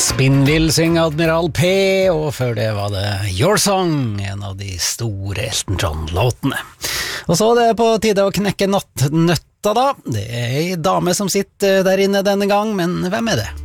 Spinnvill synger Admiral P, og før det var det Your Song, en av de store Elton John-låtene. Og så er det på tide å knekke nattnøtta da. Det er en dame som sitter der inne denne gang, men hvem er det?